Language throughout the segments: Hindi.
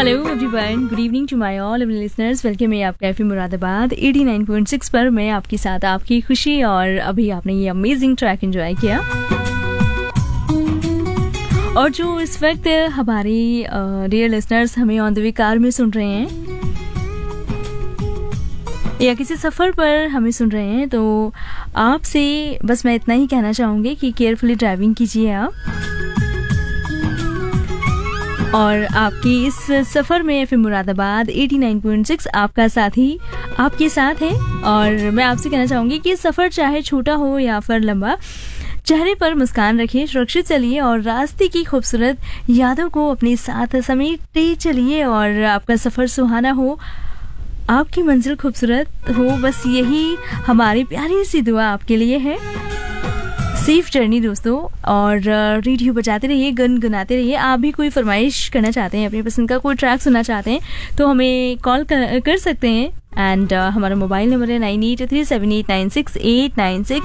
Hello everyone, good evening to my all listeners. Welcome है आपका एफएम मुरादाबाद 89.6 पर। मैं आपके साथ आपकी खुशी, और अभी आपने ये अमेजिंग ट्रैक एंजॉय किया। और जो इस वक्त हमारे डियर लिसनर्स हमें ऑन द वे कार में सुन रहे हैं या किसी सफ़र पर हमें सुन रहे हैं, तो आपसे बस मैं इतना ही कहना चाहूँगी कि केयरफुली ड्राइविंग कीजिए आप। और आपकी इस सफ़र में एफएम मुरादाबाद 89.6 आपका साथी आपके साथ है। और मैं आपसे कहना चाहूँगी कि सफ़र चाहे छोटा हो या फिर लंबा, चेहरे पर मुस्कान रखिए, सुरक्षित चलिए और रास्ते की खूबसूरत यादों को अपने साथ समेटते चलिए। और आपका सफ़र सुहाना हो, आपकी मंजिल खूबसूरत हो, बस यही हमारी प्यारी सी दुआ आपके लिए है। सेफ जर्नी दोस्तों। और रेडियो बजाते रहिए, गुनगुनाते रहिए। आप भी कोई फरमाइश करना चाहते हैं, अपनी पसंद का कोई ट्रैक सुनना चाहते हैं, तो हमें कॉल कर सकते हैं। एंड हमारा मोबाइल नंबर है 9837896896।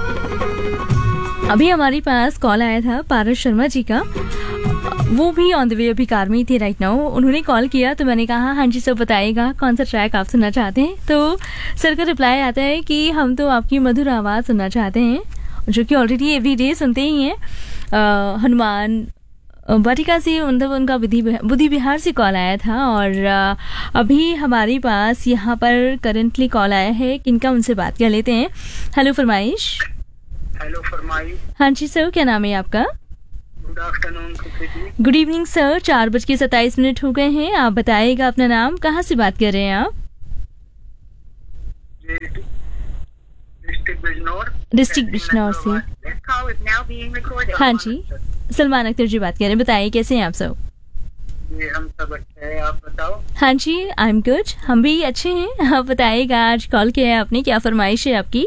अभी हमारे पास कॉल आया था पारस शर्मा जी का, वो भी ऑन द वे अभी कार में ही थे राइट नाउ। उन्होंने कॉल किया तो मैंने कहा हाँ जी सर बताइएगा कौन सा ट्रैक आप सुनना चाहते हैं। तो सर का रिप्लाई आता है कि हम तो आपकी मधुर आवाज़ सुनना चाहते हैं, जो कि ऑलरेडी एवरीडे सुनते ही हैं। हनुमान वाटिका से मतलब उनका बुद्धि बिहार से कॉल आया था। और अभी हमारे पास यहाँ पर करंटली कॉल आया है, किनका उनसे बात कर लेते हैं। हेलो फरमाइश। हेलो फरमाइश। हाँ जी सर, क्या नाम है आपका? Good afternoon. Good evening sir. 4:27 हो गए हैं। आप बताइएगा अपना नाम, कहाँ से बात कर रहे हैं आप? डिस्ट्रिक्ट बिजनौर से। हाँ जी, सलमान अख्तर जी बात कर रहे हैं। बताइए कैसे हैं आप सब? जी हम सब अच्छे हैं, आप बताओ। हाँ जी, आई एम गुड, हम भी अच्छे हैं। आप बताइएगा, आज कॉल किया है आपने, क्या फरमाइश है आपकी?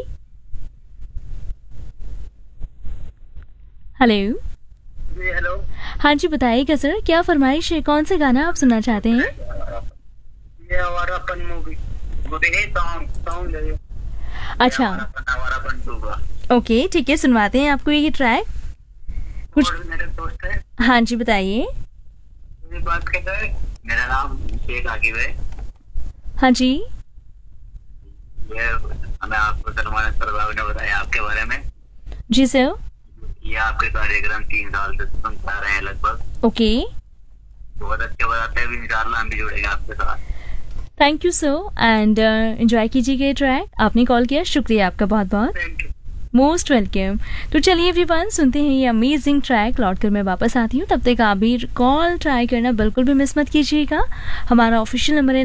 हेलो। जी हेलो। हाँ जी बताइएगा सर, क्या फरमाइश है, कौन सा गाना आप सुनना चाहते हैं? ये आवारापन मूवी सॉन्ग ले। अच्छा आवारापन 2 का। ओके ठीक है, सुनवाते हैं आपको ये ट्रैक। कुछ मेरे दोस्त है। हाँ जी बताइए। मेरी बात करता है, मेरा नाम शेख आकिब है। हाँ जी। ये हमें आपको सलमान अख्तर साहब ने बताया आपके बारे में। जी सर। ये आपके कार्यक्रम 3 साल से सुनते आ रहे हैं लगभग। ओके, बहुत अच्छे बताते हैं, इंशाल्लाह हम भी जुड़ेंगे आपके साथ। Thank you sir and enjoy कीजिएगा ट्रैक। आपने कॉल किया, शुक्रिया आपका बहुत बहुत। Thank you. Most welcome. तो चलिए एवरीवन, सुनते हैं ये अमेजिंग ट्रैक। लौट कर मैं वापस आती हूँ, तब तक आप भी कॉल ट्राई करना बिल्कुल भी मिस मत कीजिएगा। हमारा ऑफिशियल नंबर है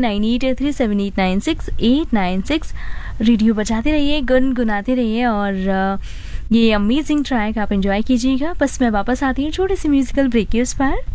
9837896896। रेडियो बजाते रहिए, गुनगुनाते रहिए और ये अमेजिंग ट्रैक आप एंजॉय कीजिएगा। बस मैं वापस आती हूँ छोटे से म्यूजिकल ब्रेक के उस पर।